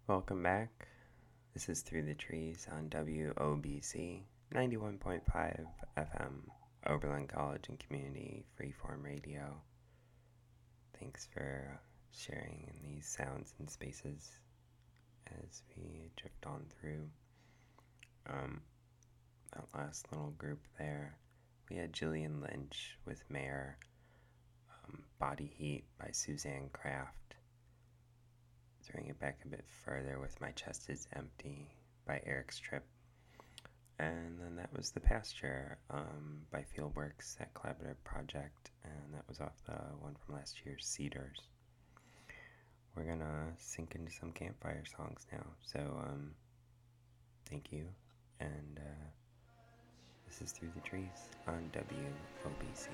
Welcome back. This is Through the Trees on WOBC 91.5 FM, Oberlin College and Community Freeform Radio. Thanks for sharing in these sounds and spaces as we drift on through. That last little group there, we had Jillian Lynch with Mayor, Body Heat by Suzanne Kraft. To bring it back a bit further with My Chest is Empty by Eric's Trip. And then that was The Pasture by Fieldworks, that collaborative project, and that was off the one from last year's Cedars. We're gonna sink into some campfire songs now, so thank you, and this is Through the Trees on WOBC.